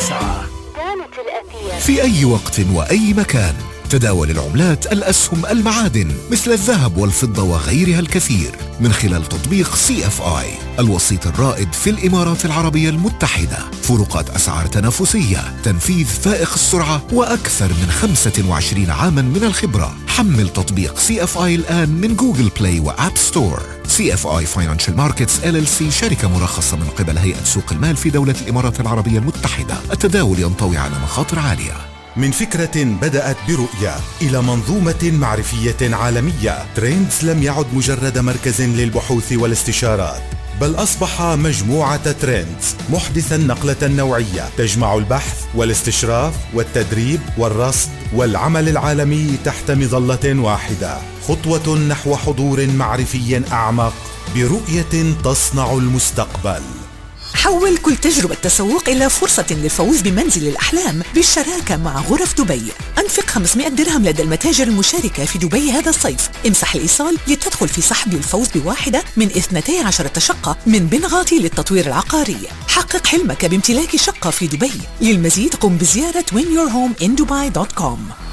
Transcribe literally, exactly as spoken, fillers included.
تسعة. في أي وقت وأي مكان تداول العملات، الأسهم، المعادن مثل الذهب والفضة وغيرها الكثير من خلال تطبيق سي اف آي، الوسيط الرائد في الإمارات العربية المتحدة. فروقات أسعار تنافسية، تنفيذ فائق السرعة، وأكثر من خمسة وعشرين عاما من الخبرة. حمل تطبيق سي اف آي الآن من جوجل بلاي وآب ستور. سي اف آي Financial Markets إل إل سي شركة مرخصة من قبل هيئة سوق المال في دولة الإمارات العربية المتحدة. التداول ينطوي على مخاطر عالية. من فكرة بدأت برؤية إلى منظومة معرفية عالمية، ترندز لم يعد مجرد مركز للبحوث والاستشارات، بل أصبح مجموعة ترندز محدثا نقلة نوعية تجمع البحث والاستشراف والتدريب والرصد والعمل العالمي تحت مظلة واحدة. خطوة نحو حضور معرفي أعمق برؤية تصنع المستقبل. حول كل تجربة تسوق إلى فرصة للفوز بمنزل الأحلام بالشراكة مع غرف دبي. أنفق خمسمائة درهم لدى المتاجر المشاركة في دبي هذا الصيف. امسح الإيصال لتدخل في سحب الفوز بواحدة من اثنتي عشرة شقة من بنغاتي للتطوير العقاري. حقق حلمك بامتلاك شقة في دبي. للمزيد قم بزيارة win your home in dubai dot com.